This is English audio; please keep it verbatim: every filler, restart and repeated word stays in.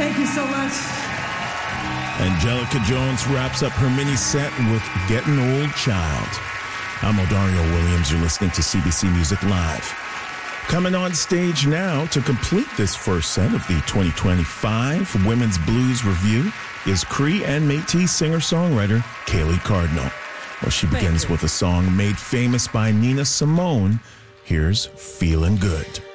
Thank you so much. Angelica Jones wraps up her mini set with Getting Old Child. I'm Odario Williams. You're listening to C B C Music Live. Coming on stage now to complete this first set of the twenty twenty-five Women's Blues Review is Cree and Métis singer-songwriter Kaylee Cardinal. Well, she begins with a song made famous by Nina Simone. Here's Feeling Good.